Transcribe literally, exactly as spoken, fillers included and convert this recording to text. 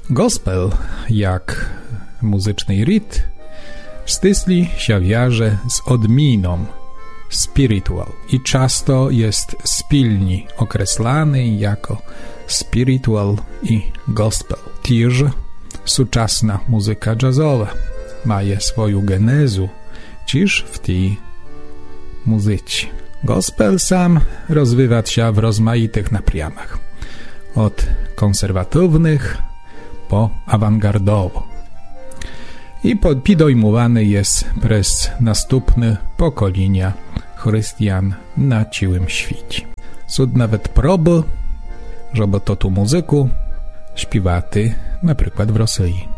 Gospel, jak muzyczny rytm, ściśle się wiąże z odmianą spiritual i często jest spilnie określany jako spiritual i gospel. Też współczesna muzyka jazzowa ma swoją genezu dziś w tej muzyce. Gospel sam rozwija się w rozmaitych naprzemiach, od konserwatywnych po awangardowo. I podejmowany jest przez następne pokolenia chrześcijan na całym świecie. Są nawet próby, żeby to tu muzyku śpiewaty na przykład w Rosji.